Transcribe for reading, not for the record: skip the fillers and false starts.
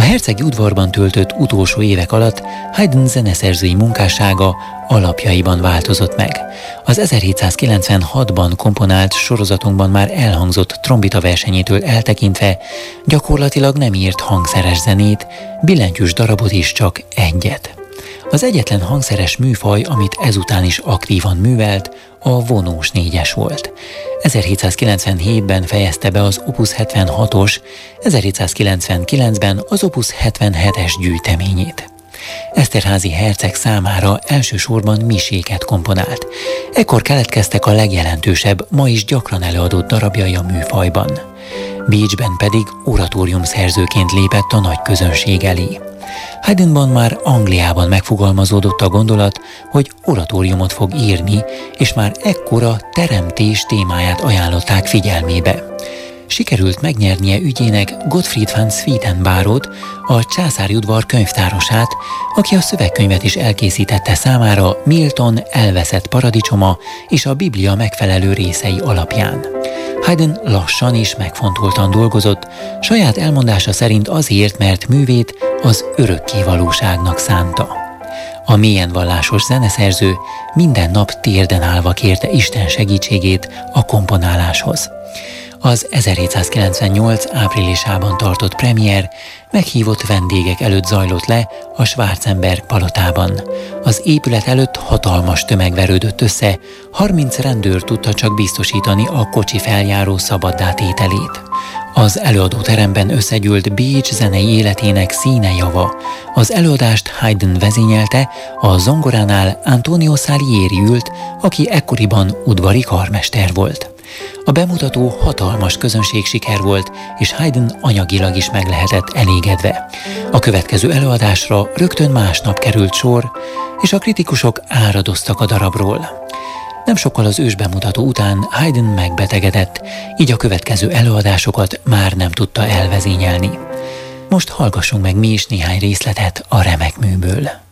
hercegi udvarban töltött utolsó évek alatt Haydn zeneszerzői munkássága alapjaiban változott meg. Az 1796-ban komponált sorozatunkban már elhangzott trombita versenyétől eltekintve gyakorlatilag nem írt hangszeres zenét, billentyűs darabot is csak egyet. Az egyetlen hangszeres műfaj, amit ezután is aktívan művelt, a vonós négyes volt. 1797-ben fejezte be az Opus 76-os, 1799-ben az Opus 77-es gyűjteményét. Esterházy herceg számára elsősorban miséket komponált. Ekkor keletkeztek a legjelentősebb, ma is gyakran előadott darabjai a műfajban. Bécsben pedig oratórium szerzőként lépett a nagy közönség elé. Haydnban már Angliában megfogalmazódott a gondolat, hogy oratóriumot fog írni, és már ekkora teremtés témáját ajánlották figyelmébe. Sikerült megnyernie ügyének Gottfried van Swedenborgot, a császári udvar könyvtárosát, aki a szövegkönyvet is elkészítette számára Milton elveszett paradicsoma és a Biblia megfelelő részei alapján. Haydn lassan és megfontoltan dolgozott, saját elmondása szerint azért, mert művét az örökké valóságnak szánta. A mélyen vallásos zeneszerző minden nap térden állva kérte Isten segítségét a komponáláshoz. Az 1798 áprilisában tartott premier meghívott vendégek előtt zajlott le a Schwarzenberg palotában. Az épület előtt hatalmas tömeg verődött össze, 30 rendőr tudta csak biztosítani a kocsi feljáró szabaddá tételét. Az előadóteremben összegyűlt Bécs zenei életének színejava. Az előadást Haydn vezényelte, a zongoránál Antonio Salieri ült, aki ekkoriban udvari karmester volt. A bemutató hatalmas közönségsiker volt, és Haydn anyagilag is meg lehetett elégedve. A következő előadásra rögtön másnap került sor, és a kritikusok áradoztak a darabról. Nem sokkal az ősbemutató után Haydn megbetegedett, így a következő előadásokat már nem tudta elvezényelni. Most hallgassunk meg mi is néhány részletet a remek műből.